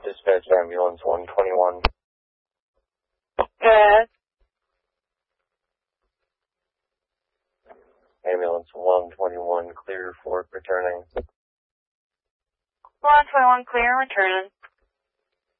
Dispatch ambulance 121. Good. Ambulance 121 clear for returning. 121 clear, returning.